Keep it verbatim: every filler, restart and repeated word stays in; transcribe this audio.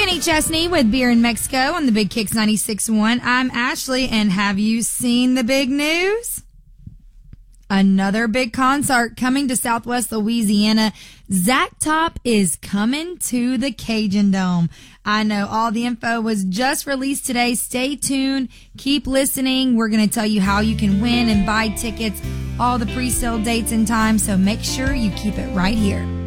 Kenny Chesney with Beer in Mexico on the Big Kicks ninety-six point one. I'm Ashley, and have you seen the big news? Another big concert coming to Southwest Louisiana. Zach Top is coming to the Cajun Dome. I know all the info was just released today. Stay tuned. Keep listening. We're going to tell you how you can win and buy tickets, all the pre-sale dates and times, so make sure you keep it right here.